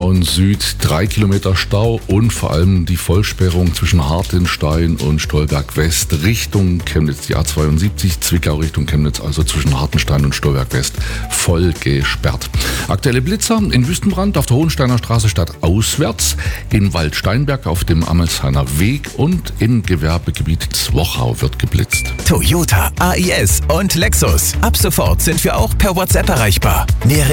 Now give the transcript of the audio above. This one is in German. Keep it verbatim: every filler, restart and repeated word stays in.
neun Süd drei Kilometer Stau und vor allem die Vollsperrung zwischen Hartenstein und Stolberg West Richtung Chemnitz, die A zweiundsiebzig, Zwickau Richtung Chemnitz, also zwischen Hartenstein und Stolberg West, voll gesperrt. Aktuelle Blitzer in Wüstenbrand auf der Hohensteiner Straße stadtauswärts, in Waldsteinberg auf dem Amelshainer Weg und im Gewerbegebiet Zwochau wird geblitzt. Toyota, A I S und Lexus. Ab sofort sind wir auch per WhatsApp erreichbar. Mehr